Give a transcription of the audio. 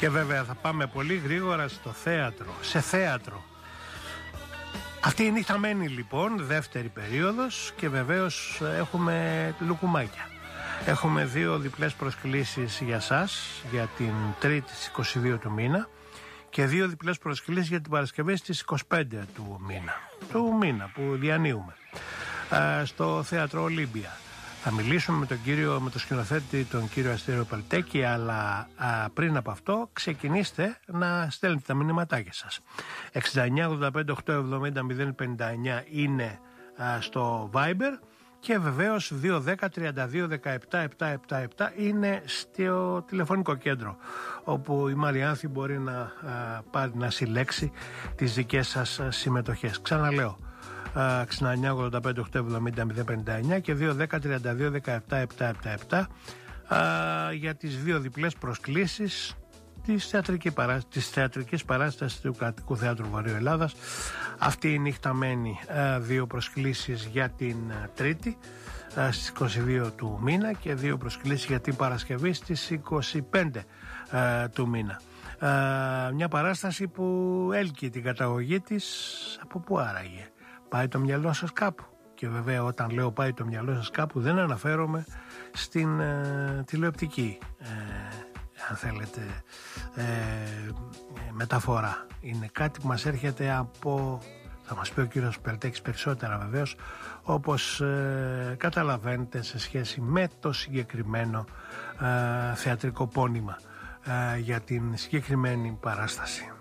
Και βέβαια θα πάμε πολύ γρήγορα στο θέατρο, σε θέατρο. Αυτή η νύχτα μένει λοιπόν, δεύτερη περίοδος, και βεβαίως έχουμε λουκουμάκια. Έχουμε 2 διπλές προσκλήσεις για σας για την Τρίτη στις 22 του μήνα και 2 διπλές προσκλήσεις για την Παρασκευή στις 25 του μήνα που διανύουμε, στο θέατρο Ολύμπια. Θα μιλήσουμε με τον σκηνοθέτη, τον κύριο Αστέριο Παλτέκη, αλλά πριν από αυτό ξεκινήστε να στέλνετε τα μηνυματάκια σας. 69 85 870 059 είναι στο Viber και βεβαίως 210 32 17 777 είναι στο τηλεφωνικό κέντρο, όπου η Μαριάνθη μπορεί να πάρει να συλλέξει τις δικές σας συμμετοχές. Ξαναλέω, 69 85 870 059 και 210 32 17 777 για τις 2 διπλές προσκλήσεις της θεατρικής παράστασης του Κρατικού Θεάτρου Βορείου Ελλάδας. Αυτή η νύχτα μένει, 2 προσκλήσεις για την Τρίτη στις 22 του μήνα και 2 προσκλήσεις για την Παρασκευή στις 25 του μήνα. Μια παράσταση που έλκει την καταγωγή της από πού άραγε? Πάει το μυαλό σας κάπου? Και βέβαια όταν λέω πάει το μυαλό σας κάπου δεν αναφέρομαι στην τηλεοπτική αν θέλετε μεταφορά. Είναι κάτι που μας έρχεται από, θα μας πει ο κύριος Πελτέκης περισσότερα βεβαίως, όπως καταλαβαίνετε σε σχέση με το συγκεκριμένο θεατρικό πόνημα για την συγκεκριμένη παράσταση.